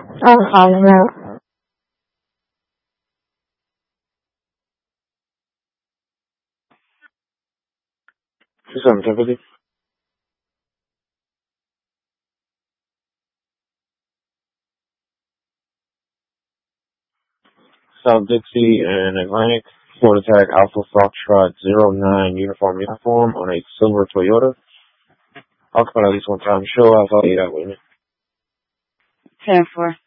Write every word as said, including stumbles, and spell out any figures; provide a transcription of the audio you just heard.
I'll call him out. two seven ten fifty. South Dixie and Atlantic. Florida Tag Alpha Foxtrot zero nine uniform uniform on a silver Toyota. I'll come out at least one time. Show Alpha eight out with me. ten four.